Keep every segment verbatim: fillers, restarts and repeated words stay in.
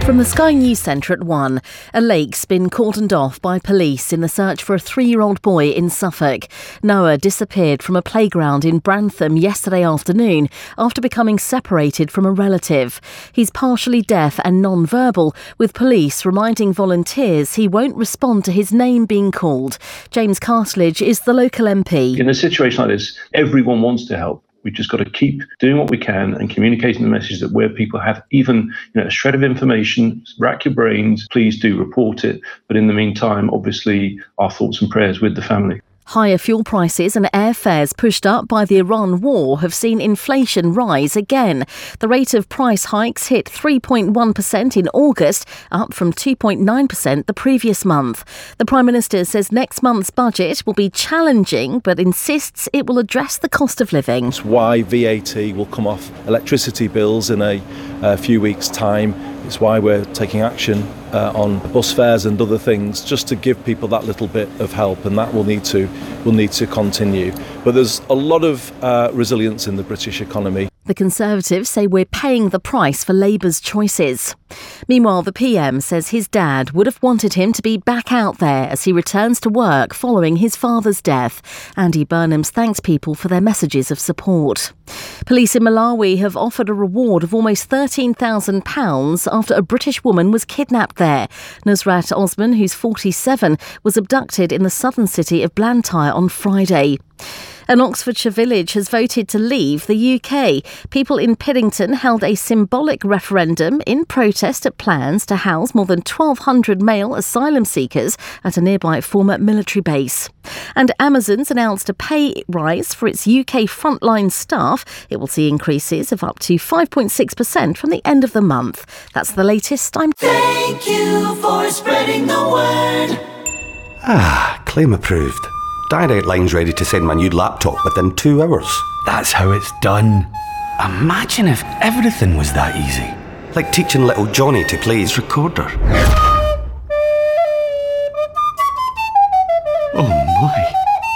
From the Sky News Centre at one, a lake's been cordoned off by police in the search for a three-year-old boy in Suffolk. Noah disappeared from a playground in Brantham yesterday afternoon after becoming separated from a relative. He's partially deaf and non-verbal, with police reminding volunteers he won't respond to his name being called. James Cartledge is the local M P. In a situation like this, everyone wants to help. We've just got to keep doing what we can and communicating the message that where people have even you know, a shred of information, rack your brains, please do report it. But in the meantime, obviously, our thoughts and prayers with the family. Higher fuel prices and airfares pushed up by the Iran war have seen inflation rise again. The rate of price hikes hit three point one percent in August, up from two point nine percent the previous month. The Prime Minister says next month's budget will be challenging, but insists it will address the cost of living. That's why V A T will come off electricity bills in a, a few weeks' time. It's why we're taking action uh, on bus fares and other things, just to give people that little bit of help, and that will need to will need to continue. But there's a lot of uh, resilience in the British economy. The Conservatives say we're paying the price for Labour's choices. Meanwhile, the P M says his dad would have wanted him to be back out there as he returns to work following his father's death. Andy Burnhams thanks people for their messages of support. Police in Malawi have offered a reward of almost thirteen thousand pounds after a British woman was kidnapped there. Nusrat Osman, who's forty-seven, was abducted in the southern city of Blantyre on Friday. An Oxfordshire village has voted to leave the U K. People in Piddington held a symbolic referendum in protest at plans to house more than twelve hundred male asylum seekers at a nearby former military base. And Amazon's announced a pay rise for its U K frontline staff. It will see increases of up to five point six percent from the end of the month. That's the latest. I'm... Thank you for spreading the word. Ah, claim approved. Direct Line's ready to send my new laptop within two hours. That's how it's done. Imagine if everything was that easy. Like teaching little Johnny to play his recorder. Oh my.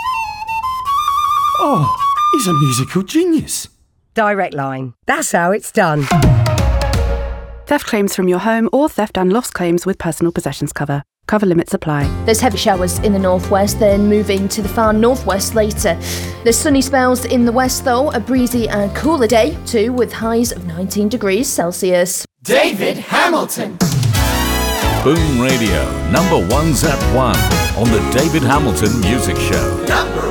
Oh, he's a musical genius. Direct Line. That's how it's done. Theft claims from your home or theft and loss claims with personal possessions cover. Cover limits apply. There's heavy showers in the northwest, then moving to the far northwest later. There's sunny spells in the west though, a breezy and cooler day too, with highs of nineteen degrees Celsius. David Hamilton. Boom Radio, number one's at one on the David Hamilton Music Show. Number